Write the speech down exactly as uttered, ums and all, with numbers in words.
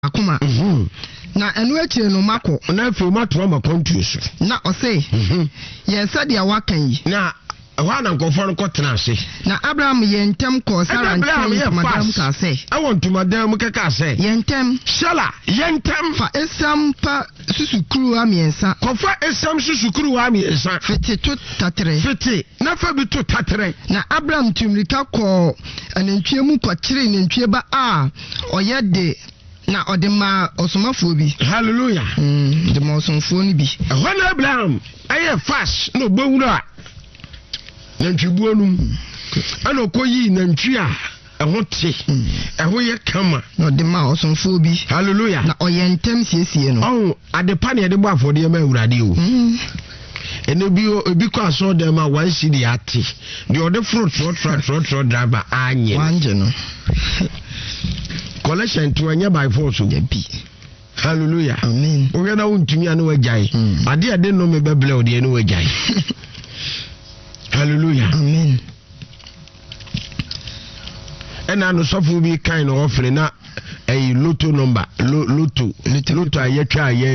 akoma mhm na enu eche no mako na afi mato ma kontuso na ose mhm ye said ya wakan yi na wa na nkofo no kotena ase na Abraham ye ntem ko Sarah ntem madam ka se I want to madam ka ka se ye ntem shala ye ntem fa esam pa susukuru amiensa kofa esam susukuru amiensa fiti to tatre fiti na fa bi to tatre na Abraham tumrika ko anentwie mu ko kire nentwie ba a oye de na odema osomafo bi hallelujah mm de ma osomfo ni bi ehwana Abraham aye fast no gbowuro a nantwibuo num ana okoyi nantwi a eho te eho ye kama na odema osomfo bi hallelujah na oyentem siesie no oh adepa ne de bo afode ma awurade o mm ene bi obi ko aso dem a wan si di ate de ode fruit fruit fruit fruit driver anye wanje no collection to anya by force o bi hallelujah amen o gena untumi anu wajai ade ade no me beble o de anu wajai hallelujah amen ena no sofo bi kan no ofre na eh lotto number lotto lotto ayetwa aye